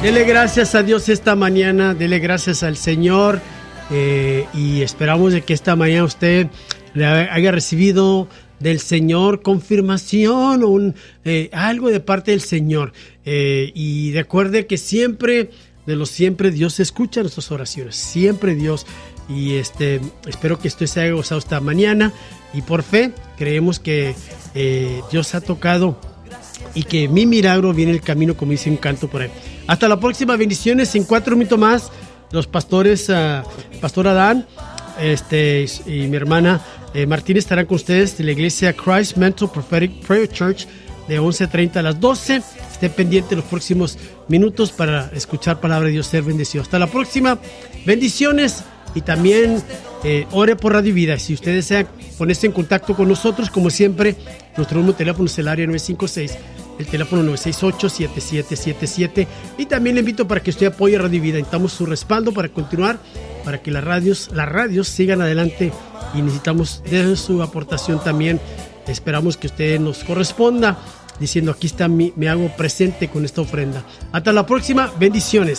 Dele gracias a Dios esta mañana, dele gracias al Señor y esperamos de que esta mañana usted haya recibido del Señor confirmación o algo de parte del Señor. Y recuerde que siempre Dios escucha nuestras oraciones, siempre Dios. Y espero que usted se haya gozado esta mañana y por fe creemos que Dios ha tocado y que mi milagro viene el camino, como dice un canto por ahí. Hasta la próxima, bendiciones. En 4 minutos más, los pastores, Pastor Adán y mi hermana Martín estarán con ustedes de la iglesia Christ Mental Prophetic Prayer Church de 11:30 a las 12. Esté pendiente los próximos minutos para escuchar palabra de Dios, ser bendecido. Hasta la próxima, bendiciones. Y también ore por Radio Vida. Si usted desea ponerse en contacto con nosotros, como siempre, nuestro número de teléfono es el área 956, el teléfono 968-7777. Y también le invito para que usted apoye Radio Vida. Necesitamos su respaldo para continuar, para que las radios sigan adelante y necesitamos de su aportación también. Esperamos que usted nos corresponda diciendo: aquí está, me hago presente con esta ofrenda. Hasta la próxima, bendiciones.